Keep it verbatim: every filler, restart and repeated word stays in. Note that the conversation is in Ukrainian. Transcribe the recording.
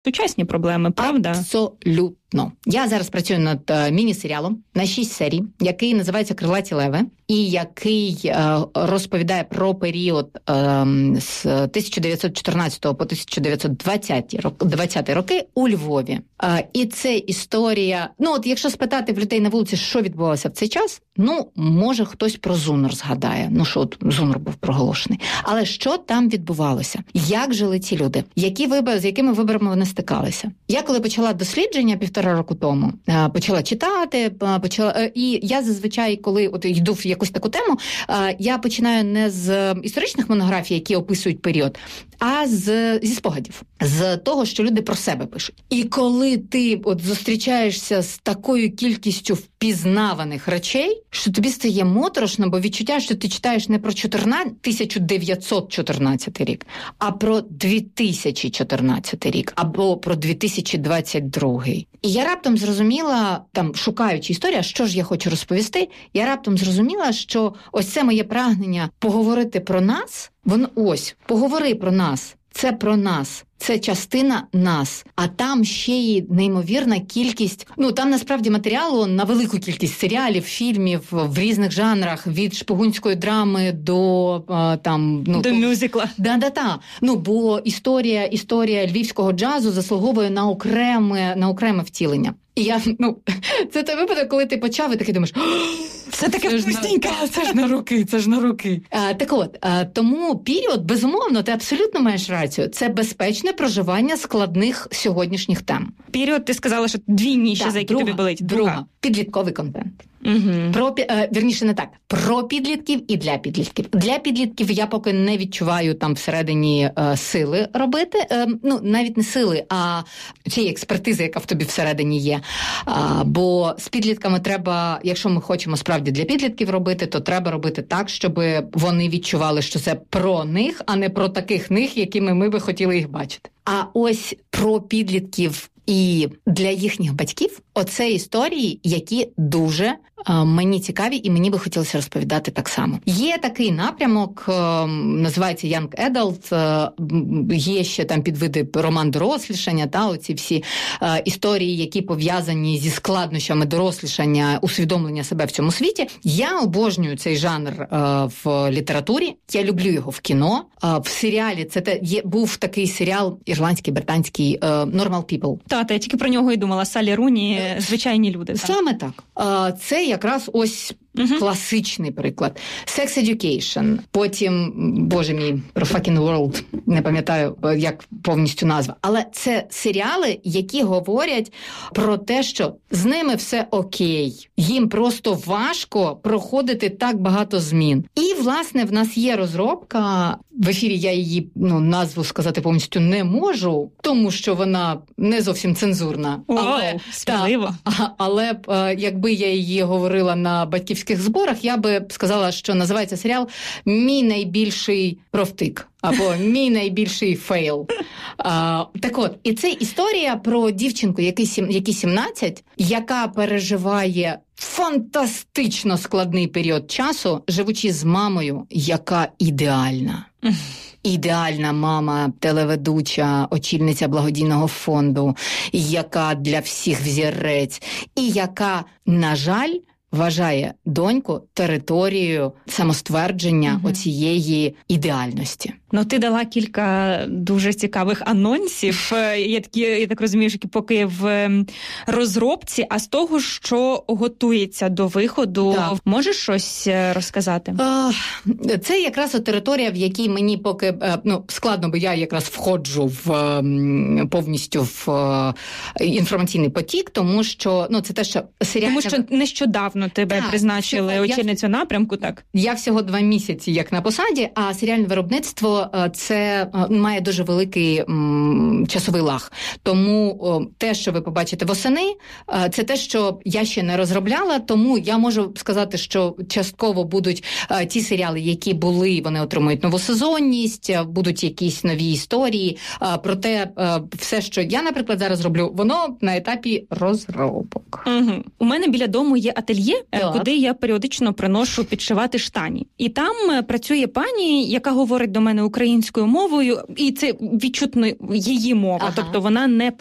сучасні проблеми, правда? Абсолютно. Я зараз працюю над uh, міні-серіалом на шість серій, який називається «Крилаті леви», і який uh, розповідає про період uh, з тисяча дев'ятсот чотирнадцятого по тисяча дев'ятсот двадцяті роки у Львові. Uh, і це історія... Ну, от якщо спитати в людей на вулиці, що відбувалося в цей час, ну, може хтось про Зунер згадає. Ну, що от Зунер був проголошений. Але що там відбувалося? Як жили ці люди? Які вибори, з якими виборами вони стикалися? Я коли почала дослідження півтора року тому, почала читати, почала... І я зазвичай, коли от йду в якусь таку тему, я починаю не з історичних монографій, які описують період, а з, зі спогадів. З того, що люди про себе пишуть. І коли ти от зустрічаєшся з такою кількістю впізнаваних речей, що тобі стає моторошно, бо відчуття, що ти читаєш не про тисяча дев'ятсот чотирнадцятий рік, а про дві тисячі чотирнадцятий рік, або про дві тисячі двадцять другий. І я раптом зрозуміла, там, шукаючи історію, що ж я хочу розповісти, я раптом зрозуміла, що ось це моє прагнення поговорити про нас, воно ось, поговори про нас, це про нас. Це частина нас, а там ще й неймовірна кількість, ну там насправді матеріалу на велику кількість серіалів, фільмів в різних жанрах, від шпигунської драми до там, ну, до мюзикла. Да-да-да. Ну, бо історія, історія львівського джазу заслуговує на окреме, на окреме втілення. І я, ну, це той випадок, коли ти почав і такий думаєш, все таке вкусненьке, це ж на руки, це ж на руки. А, так от, а, тому період, безумовно, ти абсолютно маєш рацію, це безпечне проживання складних сьогоднішніх тем. Період, ти сказала, що дві ніші, так, за які друга, тобі болить. Друга. друга. Підлітковий контент. Угу. Про, е, вірніше, не так. Про підлітків і для підлітків. Для підлітків я поки не відчуваю там всередині е, сили робити. Е, ну, навіть не сили, а цієї експертизи, яка в тобі всередині є. А, бо з підлітками треба, якщо ми хочемо справді для підлітків робити, то треба робити так, щоб вони відчували, що це про них, а не про таких них, якими ми би хотіли їх бачити. А ось про підлітків і для їхніх батьків оце історії, які дуже е, мені цікаві, і мені би хотілося розповідати так само. Є такий напрямок, е, називається Young Adult, е, є ще там підвиди роман дорослішання, та оці всі е, історії, які пов'язані зі складнощами дорослішання, усвідомлення себе в цьому світі. Я обожнюю цей жанр е, в літературі, я люблю його в кіно. Е, в серіалі це те, є, був такий серіал ірландський, британський е, Normal People. Та, я тільки про нього і думала. Салі Руні, звичайні люди. Саме так. так. Це якраз ось uh-huh. класичний приклад. Sex Education. Потім, боже мій, про Fucking World. Не пам'ятаю, як повністю назва. Але це серіали, які говорять про те, що з ними все окей. Їм просто важко проходити так багато змін. І, власне, в нас є розробка. В ефірі я її, ну, назву сказати повністю не можу, тому що вона не зовсім цензурна. О, але, сміливо. Та, але б, якби я її говорила на батьківських зборах, я би сказала, що називається серіал «Мій найбільший профтик» або «Мій найбільший фейл». А, так от, і це історія про дівчинку, якій сімнадцять, яка переживає фантастично складний період часу, живучи з мамою, яка ідеальна. Ідеальна мама, телеведуча, очільниця благодійного фонду, яка для всіх взірець, і яка, на жаль, вважає доньку територією самоствердження угу. оцієї ідеальності. Ну, ти дала кілька дуже цікавих анонсів, я, такі, я так розумію, що поки в розробці, а з того, що готується до виходу, так. можеш щось розказати? Це якраз територія, в якій мені поки, ну, складно, бо я якраз входжу в, повністю в інформаційний потік, тому що, ну, це те, що серіальне... Тому що нещодавно тебе так, призначили всього, очільницю я... напрямку, так? Я всього два місяці як на посаді, а серіальне виробництво це має дуже великий м, часовий лаг. Тому о, те, що ви побачите восени, це те, що я ще не розробляла, тому я можу сказати, що частково будуть а, ті серіали, які були, вони отримують новосезонність, будуть якісь нові історії, а, проте а, все, що я, наприклад, зараз роблю, воно на етапі розробок. Угу. У мене біля дому є ательє, так. куди я періодично приношу підшивати штані. І там працює пані, яка говорить до мене українською мовою, і це відчутно її мова, ага. тобто вона не